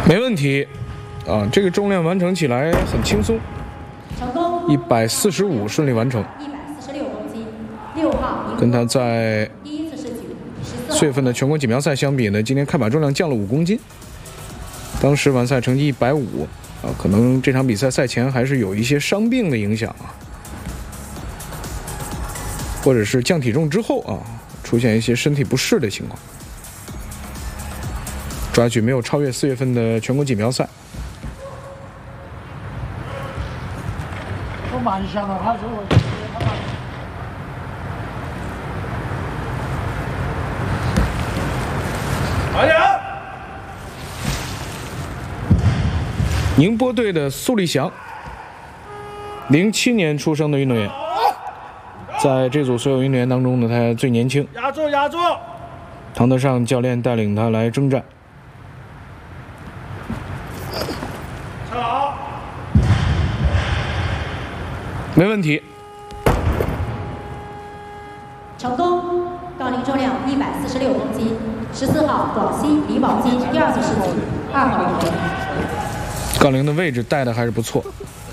没问题，啊，这个重量完成起来很轻松， 成功 145顺利完成。 146公斤，6号。 跟他在第一次试举 4月份的全国锦标赛相比呢，今天开板重量降了5公斤。当时完赛成绩150，啊，可能这场比赛赛前还是有一些伤病的影响啊，或者是降体重之后啊，出现一些身体不适的情况。抓举没有超越4月份的全国锦标赛。 我蛮想的，他说我。 好点。 宁波队的苏立翔，07年出生的运动员，在这组所有运动员当中呢，他最年轻。 压住，压住！ 唐德尚教练带领他来征战。 好， 没问题。 成功，杠铃重量146公斤，14号广西李宝金第二次试举，2号运动员。 杠铃的位置带的还是不错。